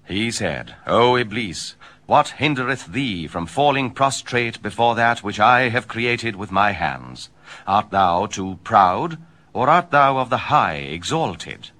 He said, O Iblis, what hindereth thee from falling prostrate before that which I have created with my hands? Art thou too proud, or art thou of the high exalted?